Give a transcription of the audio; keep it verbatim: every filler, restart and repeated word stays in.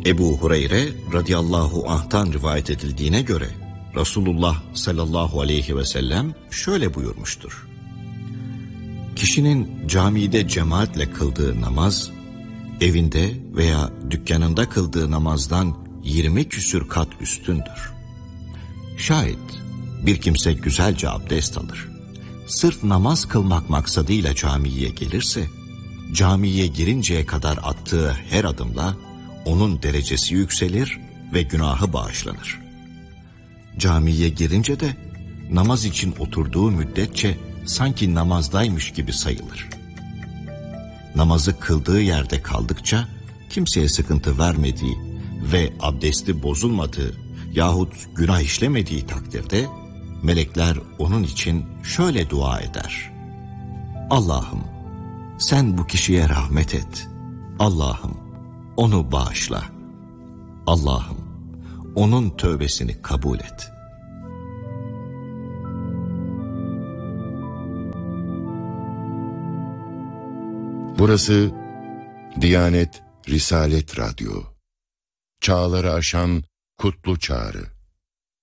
Ebu Hureyre radıyallahu anh'tan rivayet edildiğine göre Resulullah sallallahu aleyhi ve sellem şöyle buyurmuştur. Kişinin camide cemaatle kıldığı namaz, evinde veya dükkanında kıldığı namazdan yirmi küsür kat üstündür. Şayet bir kimse güzelce abdest alır, sırf namaz kılmak maksadıyla camiye gelirse, camiye girinceye kadar attığı her adımla onun derecesi yükselir ve günahı bağışlanır. Camiye girince de namaz için oturduğu müddetçe sanki namazdaymış gibi sayılır. Namazı kıldığı yerde kaldıkça kimseye sıkıntı vermediği ve abdesti bozulmadığı yahut günah işlemediği takdirde melekler onun için şöyle dua eder. Allah'ım sen bu kişiye rahmet et. Allah'ım onu bağışla. Allah'ım onun tövbesini kabul et. Burası Diyanet Risalet Radyo. Çağları aşan kutlu çağrı.